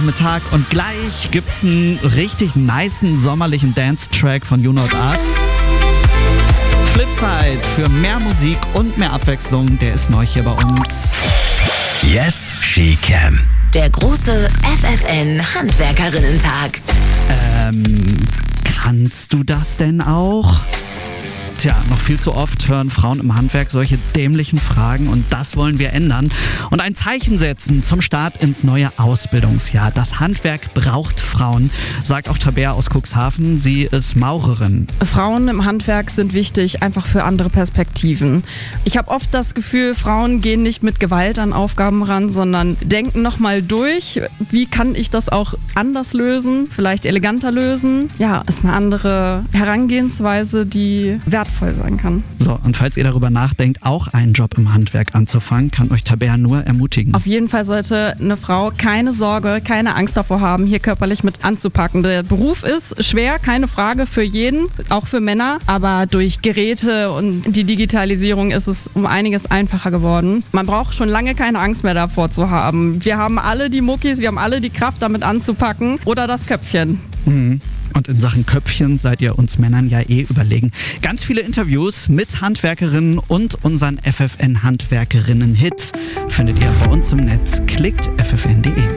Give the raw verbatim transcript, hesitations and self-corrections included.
Nachmittag und gleich gibt's einen richtig nicen sommerlichen Dance-Track von You Not Us. Flipside für mehr Musik und mehr Abwechslung, der ist neu hier bei uns. Yes, she can. Der große F F N Handwerkerinnen-Tag. Ähm, kannst du das denn auch? Tja, noch viel zu oft hören Frauen im Handwerk solche dämlichen Fragen und das wollen wir ändern und ein Zeichen setzen zum Start ins neue Ausbildungsjahr. Das Handwerk braucht Frauen, sagt auch Tabea aus Cuxhaven. Sie ist Maurerin. Frauen im Handwerk sind wichtig, einfach für andere Perspektiven. Ich habe oft das Gefühl, Frauen gehen nicht mit Gewalt an Aufgaben ran, sondern denken nochmal durch, wie kann ich das auch anders lösen, vielleicht eleganter lösen. Ja, ist eine andere Herangehensweise, die wertvoll sein kann. So, und falls ihr darüber nachdenkt, auch einen Job im Handwerk anzufangen, kann euch Tabea nur ermutigen. Auf jeden Fall sollte eine Frau keine Sorge, keine Angst davor haben, hier körperlich mit anzupacken. Der Beruf ist schwer, keine Frage, für jeden, auch für Männer, aber durch Geräte und die Digitalisierung ist es um einiges einfacher geworden. Man braucht schon lange keine Angst mehr davor zu haben. Wir haben alle die Muckis, wir haben alle die Kraft, damit anzupacken oder das Köpfchen. Mhm. Und in Sachen Köpfchen seid ihr uns Männern ja eh überlegen. Ganz viele Interviews mit Handwerkerinnen und unseren F F N Handwerkerinnen-Hit findet ihr bei uns im Netz. Klickt f f n punkt d e.